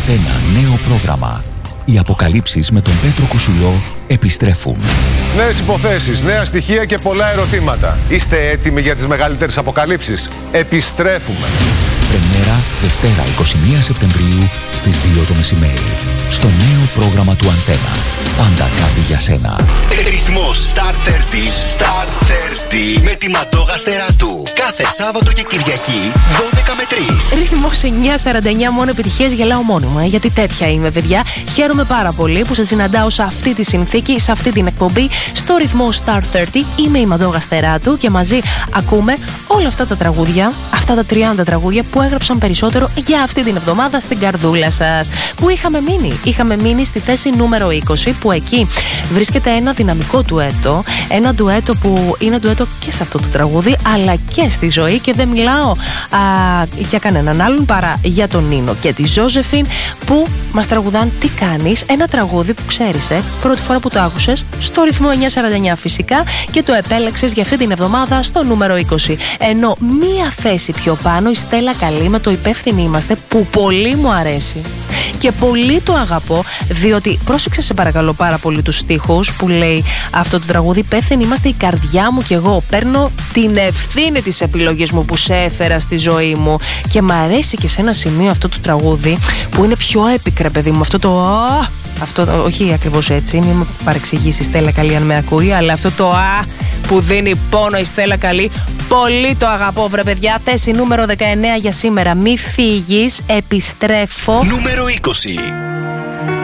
Αντένα νέο πρόγραμμα. Οι αποκαλύψεις με τον Πέτρο Κουσουλό επιστρέφουν. Νέες υποθέσεις, νέα στοιχεία και πολλά ερωτήματα. Είστε έτοιμοι για τις μεγαλύτερες αποκαλύψεις? Επιστρέφουμε. Πρεμιέρα Δευτέρα 21 Σεπτεμβρίου στις 2 το μεσημέρι. Στο νέο πρόγραμμα του Αντένα. Πάντα κάτι για σένα. Ρυθμός Star 30, Star 30 με τη Μαντόγα Στεράτου. Κάθε Σάββατο και Κυριακή 12 με 3. Ρυθμός 949, μόνο επιτυχίες, γελάω μόνο μου, γιατί τέτοια είμαι, παιδιά. Χαίρομαι πάρα πολύ που σας συναντάω σε αυτή τη συνθήκη, σε αυτή την εκπομπή, στο ρυθμό Star 30. Είμαι η Μαντόγα Στεράτου και μαζί ακούμε όλα αυτά τα τραγούδια, αυτά τα 30 τραγούδια που έγραψαν περισσότερο για αυτή την εβδομάδα στην καρδούλα σας. Που είχαμε μείνει στη θέση νούμερο 20, που εκεί βρίσκεται ένα δυναμικό ντουέτο. Ένα ντουέτο που είναι ντουέτο και σε αυτό το τραγούδι, αλλά και στη ζωή. Και δεν μιλάω για κανέναν άλλον παρά για τον Νίνο και τη Ζώζεφιν, που μας τραγουδάν Τι κάνεις, ένα τραγούδι που ξέρεις, πρώτη φορά που το άκουσες, στο ρυθμό 949 φυσικά, και το επέλεξες για αυτή την εβδομάδα στο νούμερο 20. Ενώ μία θέση πιο πάνω, η Στέλλα Καλή με το Υπεύθυνοι είμαστε, που πολύ μου αρέσει και πολύ το αγαπώ, διότι πρόσεξε σε παρακαλώ πάρα πολύ τους στίχους που λέει αυτό το τραγούδι. Υπεύθυνοι είμαστε, η καρδιά μου και εγώ. Παίρνω την ευθύνη της επιλογής μου που σε έφερα στη ζωή μου. Και μ' αρέσει και σε ένα σημείο αυτό το τραγούδι που είναι πιο έπικρε, παιδί μου. Αυτό όχι ακριβώς έτσι, μην με παρεξηγήσει η Στέλλα Καλή αν με ακούει, αλλά αυτό το που δίνει πόνο η Στέλλα Καλή, πολύ το αγαπώ, βρε παιδιά. Θέση νούμερο 19 για σήμερα. Μη φύγεις, επιστρέφω. Νούμερο 20.